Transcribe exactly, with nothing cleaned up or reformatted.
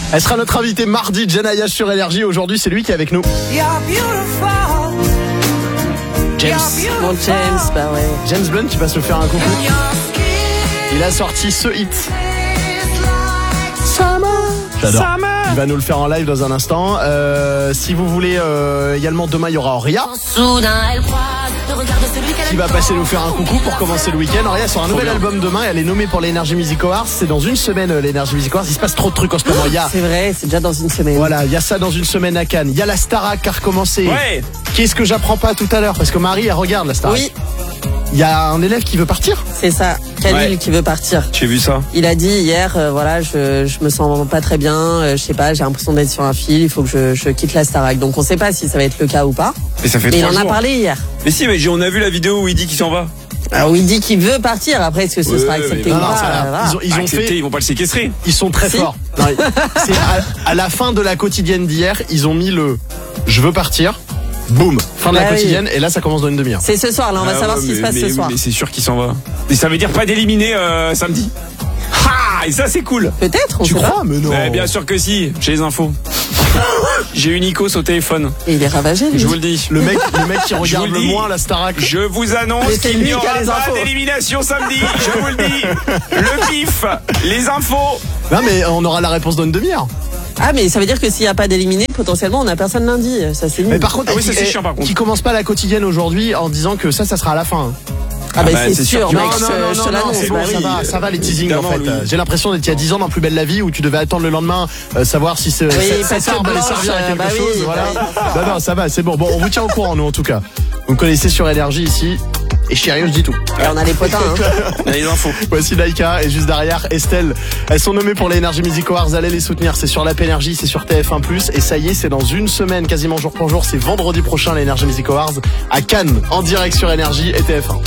Elle sera notre invitée mardi, Janaya sur Énergie. Aujourd'hui, c'est lui qui est avec nous. James. Bon, James, bah ouais. James Blunt qui va se faire un coucou. Il a sorti ce hit. Summer. J'adore. Summer. Il va nous le faire en live dans un instant. Euh, si vous voulez, euh, également demain il y aura Auria qui va passer nous faire un coucou pour commencer le week-end. Auria sort un nouvel album demain et elle est nommée pour l'Energy Music Awards. C'est dans une semaine l'Energy Music Awards. Il se passe trop de trucs en ce moment. Il y a... C'est vrai, c'est déjà dans une semaine. Voilà, il y a ça dans une semaine à Cannes. Il y a la Starac qui a recommencé. Ouais. Qu'est-ce que j'apprends pas tout à l'heure? Parce que Marie, elle regarde la Starac. Oui. Il y a un élève qui veut partir. C'est ça, Khalil Ouais. qui veut partir. J'ai vu ça. Il a dit hier, euh, voilà, je, je me sens pas très bien, euh, je sais pas, j'ai l'impression d'être sur un fil, il faut que je, je quitte la Starac. Donc on sait pas si ça va être le cas ou pas. Mais ça fait Mais il trois en a jours. parlé hier. Mais si, mais j'ai- on a vu la vidéo où il dit qu'il s'en va. Alors il dit qu'il veut partir, après est-ce que ce Ouais, sera ouais, accepté mais ou non, non, pas ça va. euh, voilà. Ils ont, ils ont Accepté, fait. ils vont pas le séquestrer. Ils sont très Si. forts. Non, c'est à, à la fin de la quotidienne d'hier, ils ont mis le je veux partir. Boum, fin de la Bah oui. quotidienne et là ça commence dans une demi-heure. C'est ce soir, là on va Ah savoir ouais, ce qui mais- se passe mais- ce soir. Mais c'est sûr qu'il s'en va. Et ça veut dire pas d'éliminer euh, samedi. Ah, et ça c'est cool. Peut-être, on Tu sait crois? pas. Mais non. Ouais, bien sûr que si, j'ai les infos. J'ai eu Nikos au téléphone. Et il est ravagé, lui. Je vous le dis. Le mec, le mec qui Je vous regarde le le dis. moins la Starac. Je vous annonce Mais c'est qu'il lui n'y qui a aura les pas infos. d'élimination samedi. Je vous le dis. Le pif, les infos. Non mais on aura la réponse dans une demi-heure. Ah, mais ça veut dire que s'il n'y a pas d'éliminé, potentiellement on n'a personne lundi. Ça c'est nul. Mais par contre, Ah oui, ça, c'est qui- chiant, par contre. qui commence pas la quotidienne aujourd'hui en disant que ça, ça sera à la fin. Ah, bah, bah, c'est c'est sûr, sûr. mec, Non, je, non, non, je non, te non, l'annonce. c'est bon, bah ça oui. va, ça va les teasings en Évidemment, fait. Louis. J'ai l'impression d'être il y a dix ans dans Plus belle la vie où tu devais attendre le lendemain, euh, savoir si ce, Oui, cette, parce cette que arme allait Blanche, servir à quelque bah oui, chose. bah Voilà. Non, non, ça va, c'est bon. Bon, on vous tient au courant, nous en tout cas. Vous me connaissez sur Énergie ici. Et chérie, je dis tout. Et on a les potins, hein. On a les infos. Voici Laïka et juste derrière Estelle. Elles sont nommées pour les Energy Music Awards. Allez les soutenir. C'est sur l'App Énergie, c'est sur T F un plus. Et ça y est, c'est dans une semaine, quasiment jour pour jour. C'est vendredi prochain les Energy Music Awards à Cannes, en direct sur Énergie et T F un.